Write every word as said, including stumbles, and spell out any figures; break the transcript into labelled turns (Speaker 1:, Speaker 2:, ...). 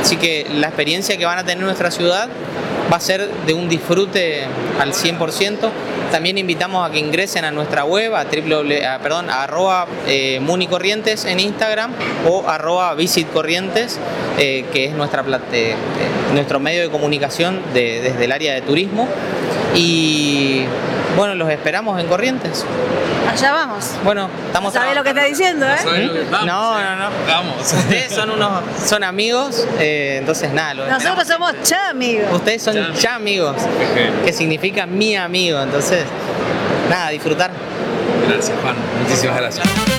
Speaker 1: Así que la experiencia que van a tener en nuestra ciudad va a ser de un disfrute al cien por ciento. También invitamos a que ingresen a nuestra web, a, triple, a, perdón, a arroba eh, municorrientes en Instagram o arroba visitcorrientes, eh, que es nuestra, eh, nuestro medio de comunicación de, desde el área de turismo. Y bueno, los esperamos en Corrientes.
Speaker 2: Allá vamos.
Speaker 1: Bueno, estamos
Speaker 2: ¿Sabés lo que está diciendo, eh?
Speaker 1: ¿Mm?
Speaker 3: Vamos,
Speaker 1: no,
Speaker 3: eh.
Speaker 1: no, no.
Speaker 3: Vamos.
Speaker 1: Ustedes son unos, son amigos, eh, entonces nada. Los
Speaker 2: Nosotros somos cha amigos.
Speaker 1: Ustedes son
Speaker 3: Ya.
Speaker 1: ya amigos, que significa mi amigo, entonces nada, disfrutar.
Speaker 3: Gracias, Juan. Muchísimas gracias.